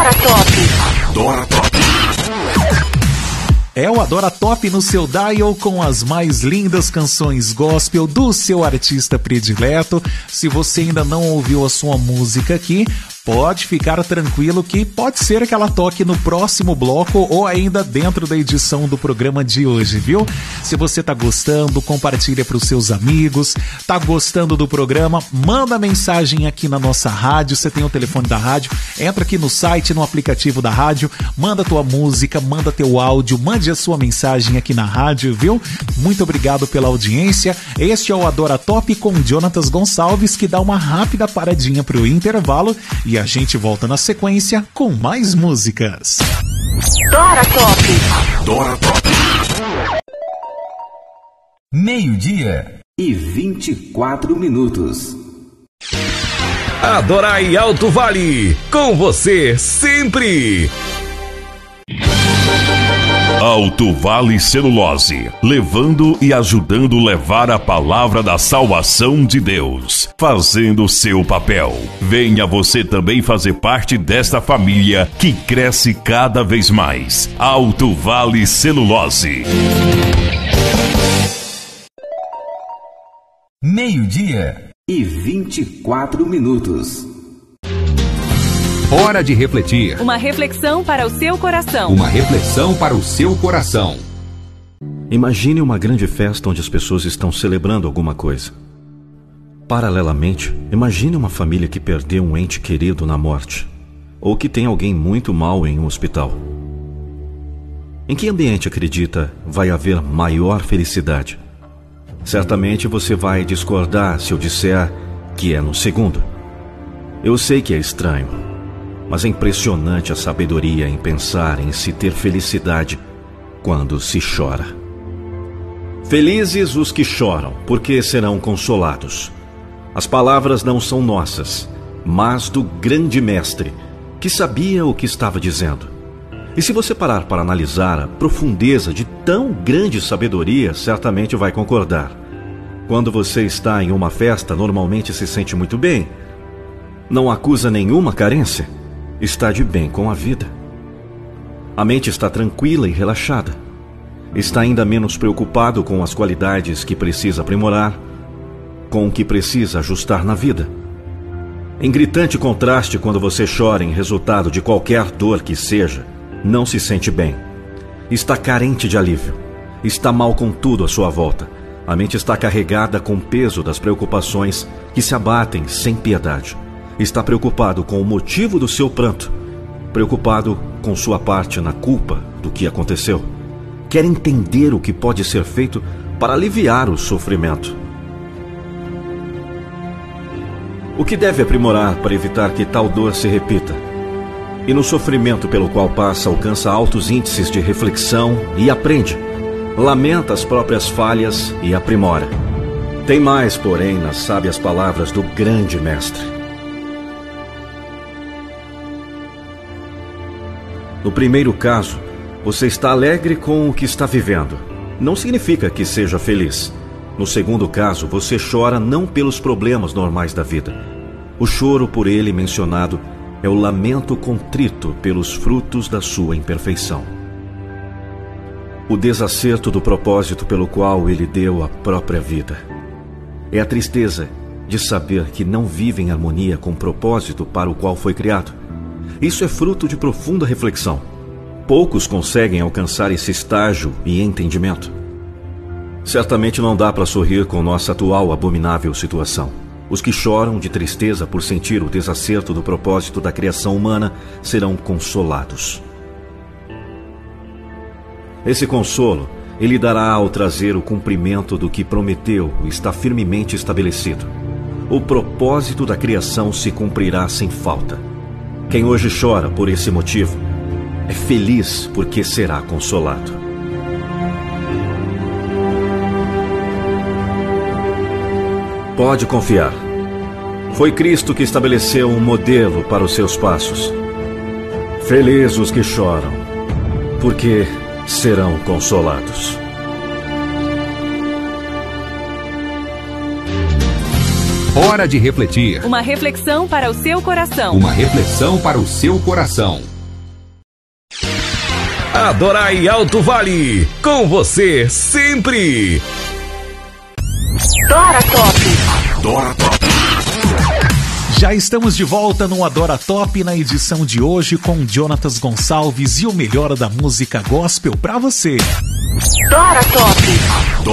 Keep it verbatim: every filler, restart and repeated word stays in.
Adora Top. Adora Top. É o Adora Top no seu dial com as mais lindas canções gospel do seu artista predileto. Se você ainda não ouviu a sua música aqui, pode ficar tranquilo que pode ser que ela toque no próximo bloco ou ainda dentro da edição do programa de hoje, viu? Se você tá gostando, compartilha para os seus amigos. Tá gostando do programa? Manda mensagem aqui na nossa rádio. Você tem o telefone da rádio, entra aqui no site, no aplicativo da rádio, manda tua música, manda teu áudio, mande a sua mensagem aqui na rádio, viu? Muito obrigado pela audiência. Este é o Adora Top com Jonatas Gonçalves, que dá uma rápida paradinha pro intervalo e a gente volta na sequência com mais músicas. Adora Top. Adora Top. Meio-dia e vinte e quatro minutos. Adorai Alto Vale, com você sempre. Alto Vale Celulose, levando e ajudando levar a palavra da salvação de Deus, fazendo seu papel. Venha você também fazer parte desta família que cresce cada vez mais. Alto Vale Celulose. Meio-dia e vinte e quatro minutos. Hora de refletir. Uma reflexão para o seu coração. Uma reflexão para o seu coração. Imagine uma grande festa onde as pessoas estão celebrando alguma coisa. Paralelamente, imagine uma família que perdeu um ente querido na morte, ou que tem alguém muito mal em um hospital. Em que ambiente acredita vai haver maior felicidade? Certamente você vai discordar se eu disser que é no segundo. Eu sei que é estranho, mas é impressionante a sabedoria em pensar em se ter felicidade quando se chora. Felizes os que choram, porque serão consolados. As palavras não são nossas, mas do grande mestre, que sabia o que estava dizendo. E se você parar para analisar a profundeza de tão grande sabedoria, certamente vai concordar. Quando você está em uma festa, normalmente se sente muito bem. Não acusa nenhuma carência. Está de bem com a vida. A mente está tranquila e relaxada. Está ainda menos preocupado com as qualidades que precisa aprimorar, com o que precisa ajustar na vida. Em gritante contraste, quando você chora em resultado de qualquer dor que seja, não se sente bem. Está carente de alívio. Está mal com tudo à sua volta. A mente está carregada com o peso das preocupações que se abatem sem piedade. Está preocupado com o motivo do seu pranto, preocupado com sua parte na culpa do que aconteceu. Quer entender o que pode ser feito para aliviar o sofrimento. O que deve aprimorar para evitar que tal dor se repita? E no sofrimento pelo qual passa, alcança altos índices de reflexão e aprende. Lamenta as próprias falhas e aprimora. Tem mais, porém, nas sábias palavras do grande mestre. No primeiro caso, você está alegre com o que está vivendo. Não significa que seja feliz. No segundo caso, você chora não pelos problemas normais da vida. O choro por ele mencionado é o lamento contrito pelos frutos da sua imperfeição. O desacerto do propósito pelo qual ele deu a própria vida. É a tristeza de saber que não vive em harmonia com o propósito para o qual foi criado. Isso é fruto de profunda reflexão. Poucos conseguem alcançar esse estágio e entendimento. Certamente não dá para sorrir com nossa atual abominável situação. Os que choram de tristeza por sentir o desacerto do propósito da criação humana serão consolados. Esse consolo ele dará ao trazer o cumprimento do que prometeu e está firmemente estabelecido. O propósito da criação se cumprirá sem falta. Quem hoje chora por esse motivo é feliz porque será consolado. Pode confiar. Foi Cristo que estabeleceu um modelo para os seus passos. Felizes os que choram, porque serão consolados. Hora de refletir. Uma reflexão para o seu coração. Uma reflexão para o seu coração. Adorai Alto Vale, com você sempre. Dora Top. Dora Top. Já estamos de volta no Adora Top na edição de hoje com Jonatas Gonçalves e o melhor da música gospel pra você. Dora Top.